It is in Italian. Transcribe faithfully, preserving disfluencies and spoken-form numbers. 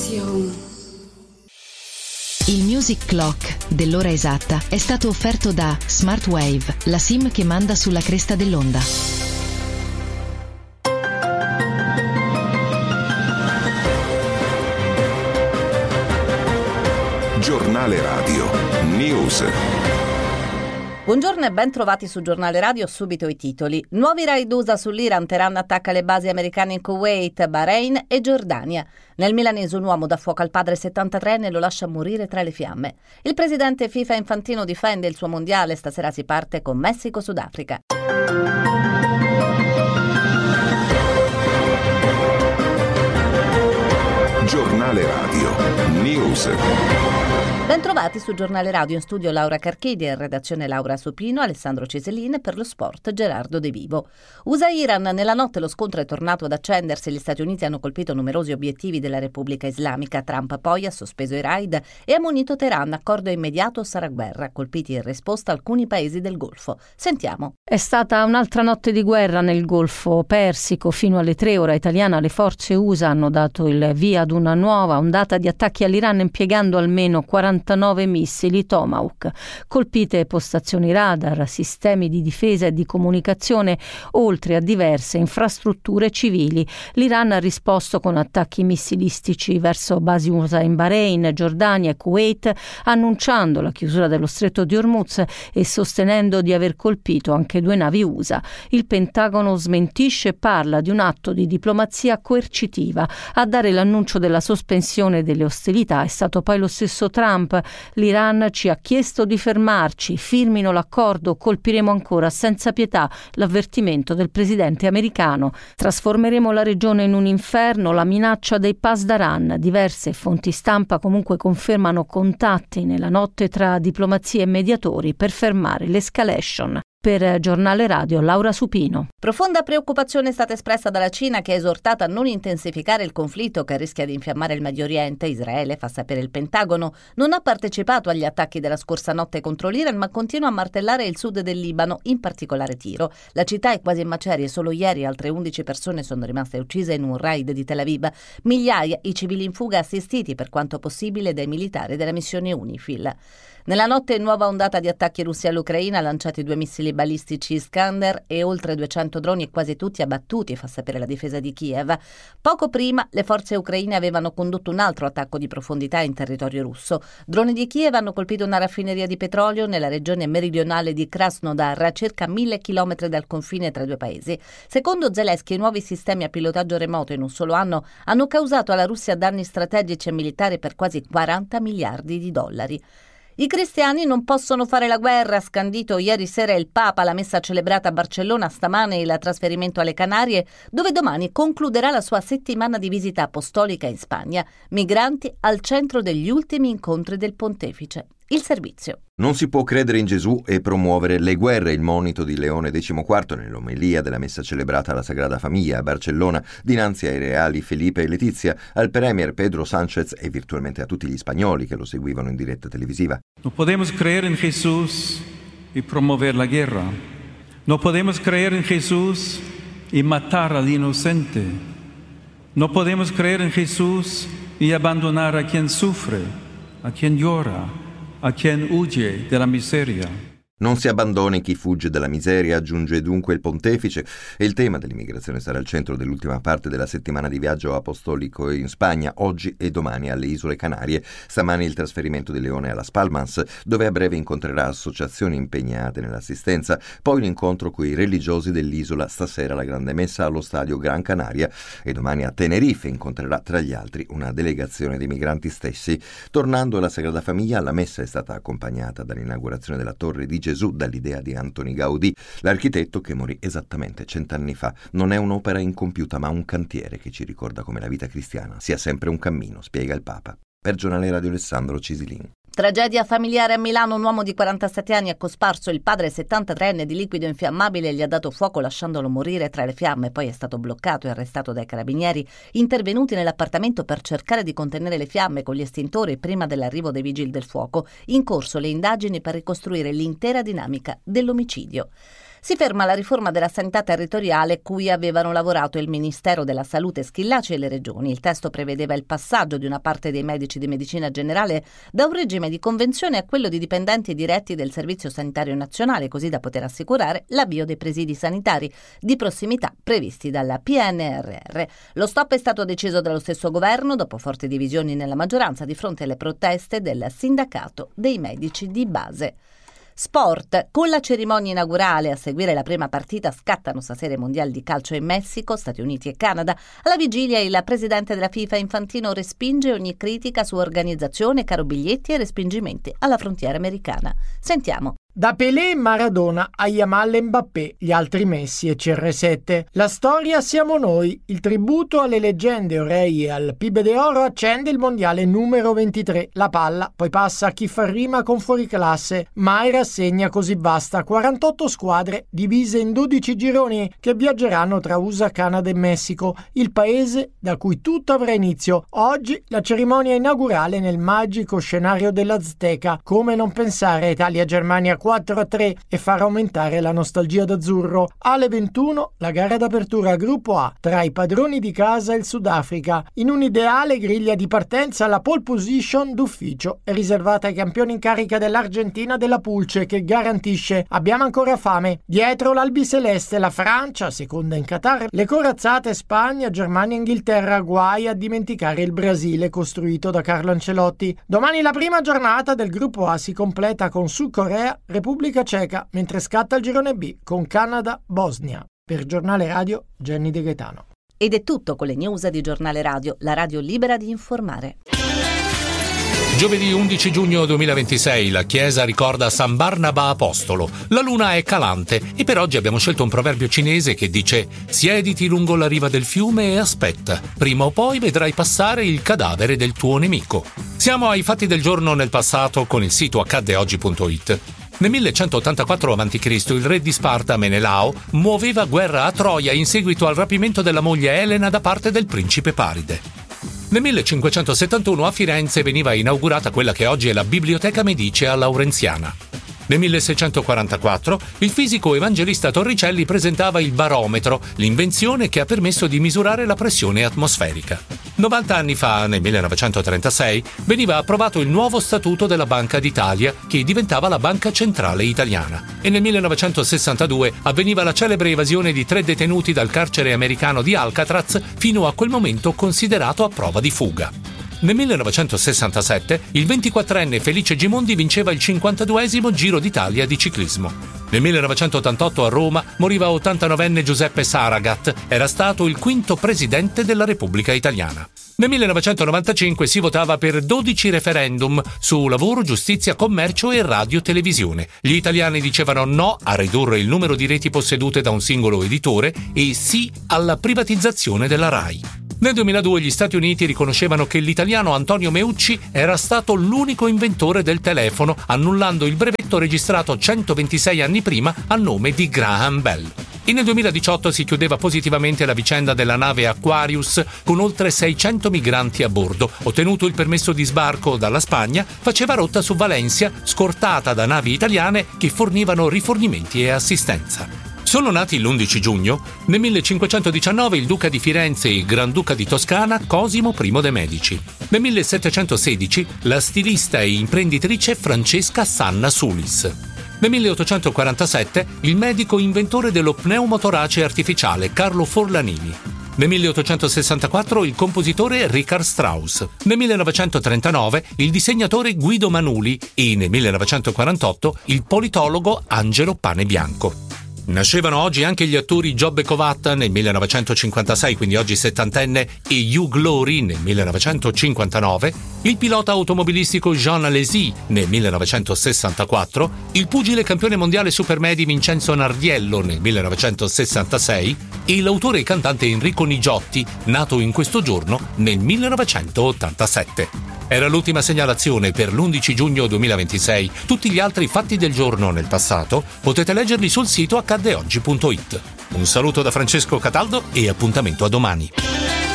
Il Music Clock dell'ora esatta è stato offerto da Smartwave, la SIM che manda sulla cresta dell'onda. Giornale Radio News. Buongiorno e ben trovati su Giornale Radio. Subito i titoli. Nuovi raid U S A sull'Iran, Teheran attacca le basi americane in Kuwait, Bahrain e Giordania. Nel milanese un uomo dà fuoco al padre settantatreenne e lo lascia morire tra le fiamme. Il presidente FIFA Infantino difende il suo mondiale. Stasera si parte con Messico-Sudafrica. Giornale Radio News. Bentrovati su Giornale Radio, in studio Laura Carchidi, in redazione Laura Supino, Alessandro Ceselin, per lo sport Gerardo De Vivo. U S A-Iran, nella notte lo scontro è tornato ad accendersi, gli Stati Uniti hanno colpito numerosi obiettivi della Repubblica Islamica, Trump poi ha sospeso i raid e ha munito Teheran, accordo immediato sarà guerra, colpiti in risposta alcuni paesi del Golfo. Sentiamo. È stata un'altra notte di guerra nel Golfo Persico, fino alle tre ora italiana le forze U S A hanno dato il via ad una nuova ondata di attacchi all'Iran impiegando almeno quarantanove missili Tomahawk, colpite postazioni radar, sistemi di difesa e di comunicazione, oltre a diverse infrastrutture civili. L'Iran ha risposto con attacchi missilistici verso basi U S A in Bahrain, Giordania e Kuwait, annunciando la chiusura dello stretto di Hormuz e sostenendo di aver colpito anche due navi U S A. Il Pentagono smentisce e parla di un atto di diplomazia coercitiva. A dare l'annuncio della sospensione delle ostilità è stato poi lo stesso Trump. L'Iran ci ha chiesto di fermarci, firmino l'accordo, colpiremo ancora senza pietà, l'avvertimento del presidente americano. Trasformeremo la regione in un inferno, la minaccia dei Pasdaran. Diverse fonti stampa comunque confermano contatti nella notte tra diplomazia e mediatori per fermare l'escalation. Per Giornale Radio, Laura Supino. Profonda preoccupazione è stata espressa dalla Cina, che ha esortato a non intensificare il conflitto che rischia di infiammare il Medio Oriente. Israele, fa sapere il Pentagono, non ha partecipato agli attacchi della scorsa notte contro l'Iran, ma continua a martellare il sud del Libano, in particolare Tiro. La città è quasi in macerie, solo ieri altre undici persone sono rimaste uccise in un raid di Tel Aviv. Migliaia i civili in fuga assistiti per quanto possibile dai militari della missione UNIFIL. Nella notte nuova ondata di attacchi russi all'Ucraina, lanciati due missili balistici Iskander e oltre duecento droni e quasi tutti abbattuti, fa sapere la difesa di Kiev. Poco prima le forze ucraine avevano condotto un altro attacco di profondità in territorio russo. Droni di Kiev hanno colpito una raffineria di petrolio nella regione meridionale di Krasnodar, a circa mille chilometri dal confine tra i due paesi. Secondo Zelensky, i nuovi sistemi a pilotaggio remoto in un solo anno hanno causato alla Russia danni strategici e militari per quasi quaranta miliardi di dollari. I cristiani non possono fare la guerra, ha scandito ieri sera il Papa alla messa celebrata a Barcellona, stamane il trasferimento alle Canarie, dove domani concluderà la sua settimana di visita apostolica in Spagna. Migranti al centro degli ultimi incontri del pontefice. Il servizio. Non si può credere in Gesù e promuovere le guerre, il monito di Leone diciquattro nell'omelia della messa celebrata alla Sagrada Famiglia a Barcellona dinanzi ai reali Felipe e Letizia, al premier Pedro Sánchez e virtualmente a tutti gli spagnoli che lo seguivano in diretta televisiva. No podemos creer en Jesús y promover la guerra. No podemos creer en Jesús y matar al inocente. No podemos creer en Jesús y abandonar a quien sufre, a quien llora, a quien huye della miseria. Non si abbandoni chi fugge dalla miseria, aggiunge dunque il pontefice, e il tema dell'immigrazione sarà al centro dell'ultima parte della settimana di viaggio apostolico in Spagna, oggi e domani alle Isole Canarie. Stamani il trasferimento di Leone a Las Palmas, dove a breve incontrerà associazioni impegnate nell'assistenza, poi l'incontro coi religiosi dell'isola, stasera la grande messa allo stadio Gran Canaria, e domani a Tenerife incontrerà tra gli altri una delegazione dei migranti stessi. Tornando alla Sagrada Famiglia, la messa è stata accompagnata dall'inaugurazione della Torre di Gesù dall'idea di Antoni Gaudì, l'architetto che morì esattamente cent'anni fa. Non è un'opera incompiuta, ma un cantiere che ci ricorda come la vita cristiana sia sempre un cammino, spiega il Papa. Per Giornale Radio Alessandro Cisilin. Tragedia familiare a Milano, un uomo di quarantasette anni ha cosparso il padre settantatreenne di liquido infiammabile e gli ha dato fuoco lasciandolo morire tra le fiamme, poi è stato bloccato e arrestato dai carabinieri intervenuti nell'appartamento per cercare di contenere le fiamme con gli estintori prima dell'arrivo dei vigili del fuoco. In corso le indagini per ricostruire l'intera dinamica dell'omicidio. Si ferma la riforma della sanità territoriale cui avevano lavorato il Ministero della Salute Schillaci e le regioni. Il testo prevedeva il passaggio di una parte dei medici di medicina generale da un regime di convenzione a quello di dipendenti diretti del Servizio Sanitario Nazionale, così da poter assicurare l'avvio dei presidi sanitari di prossimità previsti dalla P N R R. Lo stop è stato deciso dallo stesso governo dopo forti divisioni nella maggioranza di fronte alle proteste del sindacato dei medici di base. Sport. Con la cerimonia inaugurale a seguire la prima partita scattano stasera i mondiali di calcio in Messico, Stati Uniti e Canada. Alla vigilia il presidente della FIFA Infantino respinge ogni critica su organizzazione, caro biglietti e respingimenti alla frontiera americana. Sentiamo. Da Pelé e Maradona a Yamal e Mbappé, gli altri Messi e C R sette. La storia siamo noi. Il tributo alle leggende orei e al P I B de Oro accende il mondiale numero ventitré. La palla poi passa a chi fa rima con fuoriclasse. Mai rassegna così vasta. quarantotto squadre divise in dodici gironi che viaggeranno tra U S A, Canada e Messico, il paese da cui tutto avrà inizio. Oggi la cerimonia inaugurale nel magico scenario dell'Azteca. Come non pensare a Italia-Germania quattro a tre e far aumentare la nostalgia d'azzurro. Alle ventuno la gara d'apertura a gruppo A tra i padroni di casa e il Sudafrica. In un'ideale griglia di partenza la pole position d'ufficio è riservata ai campioni in carica dell'Argentina della Pulce, che garantisce abbiamo ancora fame. Dietro l'albiceleste la Francia, seconda in Qatar, le corazzate Spagna, Germania e Inghilterra, guai a dimenticare il Brasile costruito da Carlo Ancelotti. Domani la prima giornata del gruppo A si completa con Sud Corea, Repubblica Ceca, mentre scatta il girone B con Canada, Bosnia. Per Giornale Radio, Jenny De Gaetano. Ed è tutto con le news di Giornale Radio, la radio libera di informare. Giovedì undici giugno duemilaventisei la Chiesa ricorda San Barnaba Apostolo. La luna è calante e per oggi abbiamo scelto un proverbio cinese che dice: siediti lungo la riva del fiume e aspetta, prima o poi vedrai passare il cadavere del tuo nemico. Siamo ai fatti del giorno nel passato con il sito accadde oggi punto it. Nel millecentottantaquattro avanti Cristo il re di Sparta, Menelao, muoveva guerra a Troia in seguito al rapimento della moglie Elena da parte del principe Paride. Nel millecinquecentosettantuno a Firenze veniva inaugurata quella che oggi è la Biblioteca Medicea Laurenziana. Nel milleseicentoquarantaquattro il fisico Evangelista Torricelli presentava il barometro, l'invenzione che ha permesso di misurare la pressione atmosferica. novanta anni fa, nel millenovecentotrentasei, veniva approvato il nuovo statuto della Banca d'Italia, che diventava la Banca Centrale Italiana. E nel millenovecentosessantadue avveniva la celebre evasione di tre detenuti dal carcere americano di Alcatraz, fino a quel momento considerato a prova di fuga. Nel millenovecentosessantasette il ventiquattrenne Felice Gimondi vinceva il cinquantaduesimo Giro d'Italia di ciclismo. Nel millenovecentottantotto a Roma moriva ottantanovenne Giuseppe Saragat, era stato il quinto presidente della Repubblica Italiana. Nel millenovecentonovantacinque si votava per dodici referendum su lavoro, giustizia, commercio e radio-televisione. Gli italiani dicevano no a ridurre il numero di reti possedute da un singolo editore e sì alla privatizzazione della RAI. Nel duemiladue gli Stati Uniti riconoscevano che l'italiano Antonio Meucci era stato l'unico inventore del telefono, annullando il brevetto registrato centoventisei anni prima a nome di Graham Bell. E nel duemiladiciotto si chiudeva positivamente la vicenda della nave Aquarius con oltre seicento migranti a bordo. Ottenuto il permesso di sbarco dalla Spagna, faceva rotta su Valencia, scortata da navi italiane che fornivano rifornimenti e assistenza. Sono nati l'undici giugno, nel millecinquecentodiciannove il duca di Firenze e il granduca di Toscana Cosimo I de' Medici. Nel millesettecentosedici la stilista e imprenditrice Francesca Sanna Sulis. Nel milleottocentoquarantasette il medico inventore dello pneumotorace artificiale Carlo Forlanini. Nel milleottocentosessantaquattro il compositore Richard Strauss. Nel millenovecentotrentanove il disegnatore Guido Manuli e nel millenovecentoquarantotto il politologo Angelo Panebianco. Nascevano oggi anche gli attori Giobbe Covatta nel millenovecentocinquantasei, quindi oggi settantenne, e Hugh Glory nel millenovecentocinquantanove, il pilota automobilistico Jean Alesi nel millenovecentosessantaquattro, il pugile campione mondiale supermedi Vincenzo Nardiello nel millenovecentosessantasei e l'autore e cantante Enrico Nigiotti, nato in questo giorno nel millenovecentottantasette. Era l'ultima segnalazione per l'undici giugno duemilaventisei. Tutti gli altri fatti del giorno nel passato potete leggerli sul sito accadde oggi punto it. Un saluto da Francesco Cataldo e appuntamento a domani.